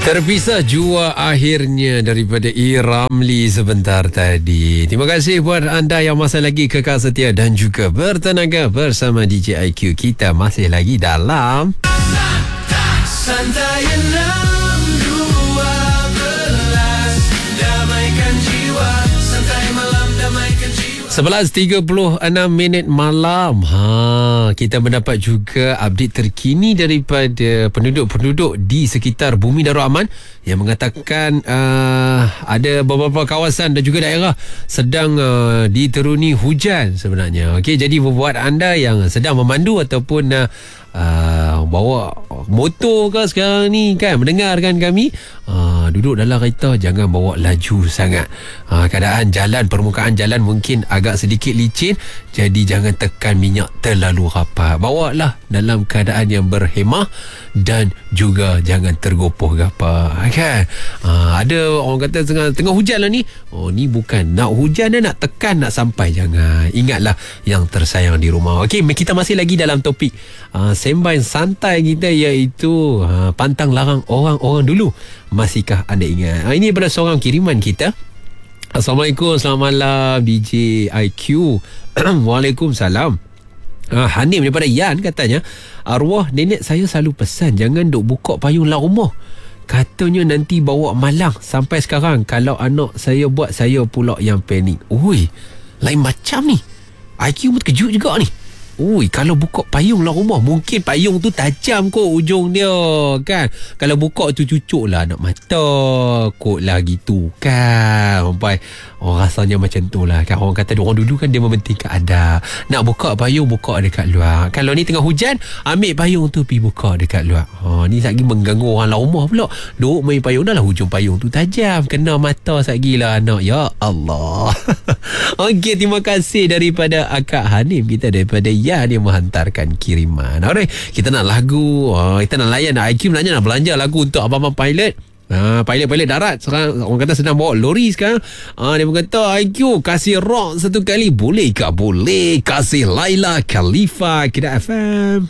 Terpisah jua akhirnya daripada Iramli sebentar tadi. Terima kasih buat anda yang masih lagi kekal setia dan juga bertenaga bersama DJ IQ. Kita masih lagi dalam Santai 6.12 Damaikan jiwa. Santai malam damaikan jiwa. 11.36 minit malam. Kita mendapat juga update terkini daripada penduduk-penduduk di sekitar Bumi Darul Aman yang mengatakan ada beberapa kawasan dan juga daerah sedang diteruni hujan sebenarnya. Okey, jadi buat anda yang sedang memandu ataupun bawa motor ke sekarang ni kan, mendengarkan kami, duduk dalam kereta jangan bawa laju sangat. Keadaan jalan, permukaan jalan mungkin agak sedikit licin, jadi jangan tekan minyak terlalu rapat. Bawalah dalam keadaan yang berhemah dan juga jangan tergopoh ke apa kan. Ada orang kata tengah hujan lah ni. Ni bukan nak hujan dan nak tekan nak sampai. Jangan. Ingatlah yang tersayang di rumah. Okey, kita masih lagi dalam topik sembang santai kita, iaitu pantang larang orang-orang dulu. Masihkah anda ingat? Ini pada seorang kiriman kita. Assalamualaikum, selamat malam DJ IQ. Waalaikumsalam. Hanim daripada Yan katanya, arwah nenek saya selalu pesan jangan duk buka payung dalam rumah. Katanya nanti bawa malang. Sampai sekarang kalau anak saya buat, saya pula yang panik. Ui, lain macam ni. IQ pun terkejut juga ni. Ui, kalau buka payung dalam rumah, mungkin payung tu tajam kot ujung dia kan. Kalau buka tu cucuk lah anak mata kot lah gitu kan. Sampai rasanya macam tu lah kan. Orang kata orang dulu kan dia mementingkan adab. Nak buka payung, buka dekat luar. Kalau ni tengah hujan, ambil payung tu pergi buka dekat luar. Ni lagi mengganggu orang dalam rumah pula. Duk main payung, dah lah hujung payung tu tajam, kena mata lagi lah anak. Ya Allah. Okey, terima kasih daripada Akak Hanim kita daripada yang menghantarkan kiriman. Alright, kita nak lagu, kita nak layan IQ nak belanja lagu untuk abang-abang pilot. Pilot darat sekarang orang kata sedang bawa lori sekarang. Dia berkata, IQ kasih rock satu kali boleh ke? Boleh. Kasih Laila Khalifa Kedah FM.